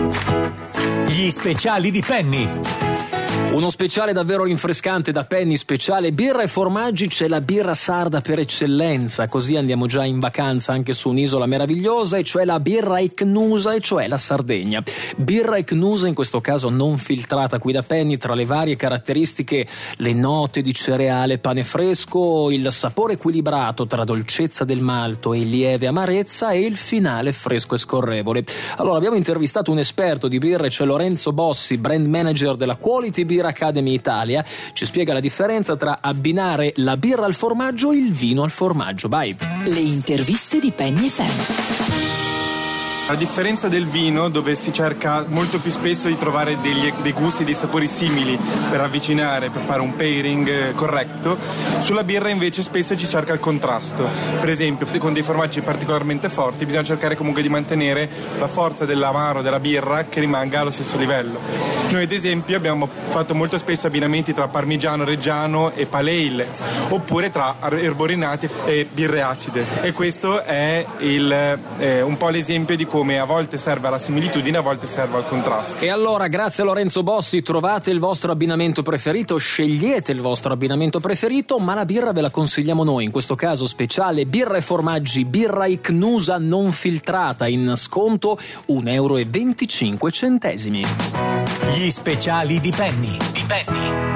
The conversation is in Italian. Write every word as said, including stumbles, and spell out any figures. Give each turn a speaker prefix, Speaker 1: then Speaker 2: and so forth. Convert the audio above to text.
Speaker 1: Gli speciali di Penny.
Speaker 2: Uno speciale davvero rinfrescante da Penny, speciale birra e formaggi. C'è la birra sarda per eccellenza, così andiamo già in vacanza anche su un'isola meravigliosa, e cioè la birra icnusa, e cioè la Sardegna. Birra icnusa, in questo caso non filtrata qui da Penny. Tra le varie caratteristiche, le note di cereale, pane fresco, il sapore equilibrato tra dolcezza del malto e lieve amarezza, e il finale fresco e scorrevole. Allora, abbiamo intervistato un esperto di birra, cioè Lorenzo Bossi, brand manager della Quality Beer Academy Italia. Ci spiega la differenza tra abbinare la birra al formaggio e il vino al formaggio. Vai!
Speaker 3: Le interviste di Penny F M.
Speaker 4: A differenza del vino, dove si cerca molto più spesso di trovare degli, dei gusti, dei sapori simili per avvicinare, per fare un pairing corretto, sulla birra invece spesso ci cerca il contrasto. Per esempio, con dei formaggi particolarmente forti bisogna cercare comunque di mantenere la forza dell'amaro della birra che rimanga allo stesso livello. Noi ad esempio abbiamo fatto molto spesso abbinamenti tra parmigiano reggiano e pale ale, oppure tra erborinati e birre acide, e questo è il, eh, un po' l'esempio di come a volte serve alla similitudine, a volte serve al contrasto.
Speaker 2: E allora, grazie a Lorenzo Bossi, trovate il vostro abbinamento preferito, scegliete il vostro abbinamento preferito, ma la birra ve la consigliamo noi. In questo caso speciale birra e formaggi, birra icnusa non filtrata, in sconto un euro e venticinque centesimi.
Speaker 1: Gli speciali di Penny. Di Penny.